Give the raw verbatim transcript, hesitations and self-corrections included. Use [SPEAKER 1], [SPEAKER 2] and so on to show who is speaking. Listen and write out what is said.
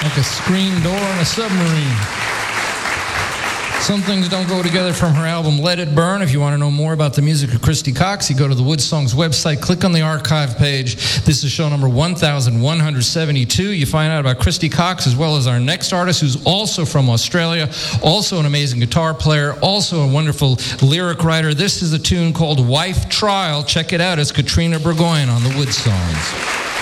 [SPEAKER 1] like a screen door on a submarine. Some Things Don't Go Together from her album Let It Burn. If you want to know more about the music of Christy Cox, you go to the Wood Songs website, click on the archive page. This is show number one thousand one hundred seventy-two. You find out about Christy Cox as well as our next artist, who's also from Australia, also an amazing guitar player, also a wonderful lyric writer. This is a tune called Wife Trial. Check it out. It's Katrina Burgoyne on the Wood Songs.